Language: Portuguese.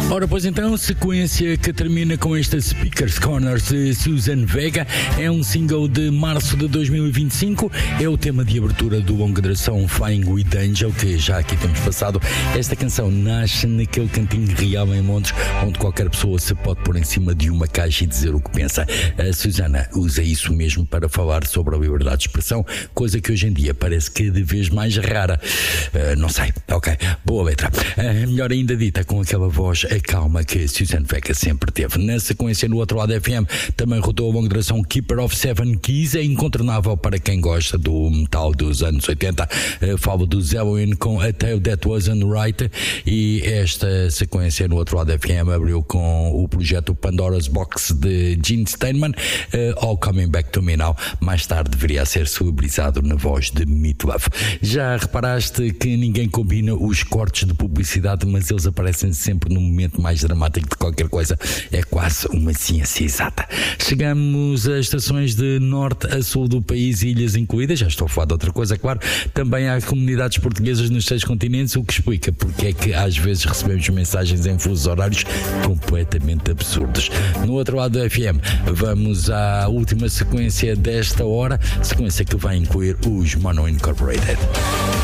Ora, pois então, sequência que termina com esta Speaker's Corners de Suzanne Vega. É um single de março de 2025. É o tema de abertura do longa duração Flying with Angel, que já aqui temos passado. Esta canção nasce naquele cantinho real em Londres, onde qualquer pessoa se pode pôr em cima de uma caixa e dizer o que pensa. A Susana usa isso mesmo para falar sobre a liberdade de expressão, coisa que hoje em dia parece cada vez mais rara. Não sei, ok, boa letra. Melhor ainda dita com aquela voz calma que Suzanne Vega sempre teve. Na sequência, no outro lado FM, também rodou a longa duração Keeper of Seven Keys. É incontornável para quem gosta do metal dos anos 80. Falo do Halloween com A Tale That Wasn't Right. E esta sequência no outro lado FM abriu com o projeto Pandora's Box de Gene Steinman, All Coming Back to Me Now. Mais tarde deveria ser celebrizado na voz de Meat Love. Já reparaste que ninguém combina os cortes de publicidade, mas eles aparecem sempre no momento mais dramático de qualquer coisa? É quase uma ciência exata. Chegamos a estações de norte a sul do país, ilhas incluídas. Já estou a falar de outra coisa, claro. Também há comunidades portuguesas nos 6 continentes, o que explica porque é que às vezes recebemos mensagens em fusos horários completamente absurdos. No outro lado do FM, vamos à última sequência desta hora, sequência que vai incluir os Mono Incorporated.